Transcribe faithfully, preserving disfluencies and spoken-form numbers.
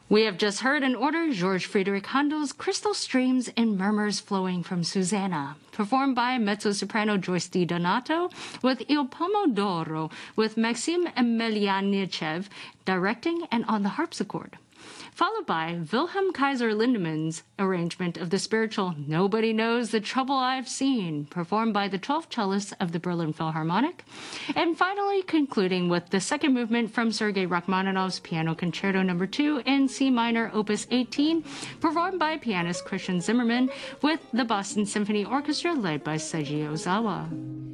We have just heard in order George Friedrich Handel's Crystal Streams and Murmurs Flowing from Susanna, performed by mezzo-soprano Joyce DiDonato with Il Pomodoro, with Maxim Emelianitchev directing and on the harpsichord, followed by Wilhelm Kaiser Lindemann's arrangement of the spiritual Nobody Knows the Trouble I've Seen, performed by the twelve cellists of the Berlin Philharmonic, and finally concluding with the second movement from Sergei Rachmaninoff's Piano Concerto Number two in C minor, Opus eighteen, performed by pianist Christian Zimmermann with the Boston Symphony Orchestra led by Seiji Ozawa.